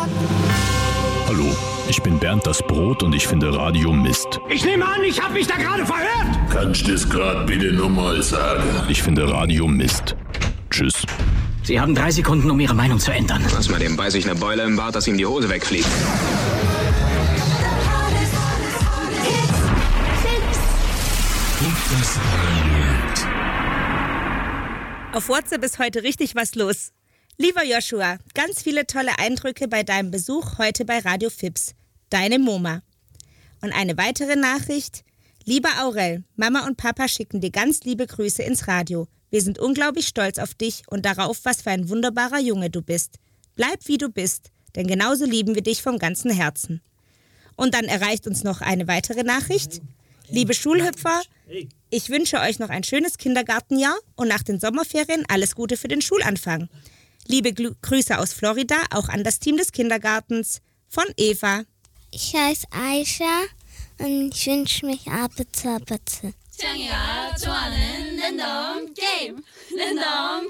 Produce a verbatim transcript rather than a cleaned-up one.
Hallo, ich bin Bernd das Brot und ich finde Radio Mist. Ich nehme an, ich habe mich da gerade verhört. Kannst du das gerade bitte nochmal sagen? Ich finde Radio Mist. Tschüss. Sie haben drei Sekunden, um Ihre Meinung zu ändern. Lass mal dem beiß ich eine Beule im Bart, dass ihm die Hose wegfliegt. Auf WhatsApp ist heute richtig was los. Lieber Joshua, ganz viele tolle Eindrücke bei deinem Besuch heute bei Radio Fips. Deine Moma. Und eine weitere Nachricht. Lieber Aurel, Mama und Papa schicken dir ganz liebe Grüße ins Radio. Wir sind unglaublich stolz auf dich und darauf, was für ein wunderbarer Junge du bist. Bleib wie du bist, denn genauso lieben wir dich vom ganzen Herzen. Und dann erreicht uns noch eine weitere Nachricht. Liebe Schulhüpfer, ich wünsche euch noch ein schönes Kindergartenjahr und nach den Sommerferien alles Gute für den Schulanfang. Liebe Gl- Grüße aus Florida, auch an das Team des Kindergartens von Eva. Ich heiße Aisha und ich wünsche mich Abitur bitte. 청이가 좋아하는 랜덤 게임 랜덤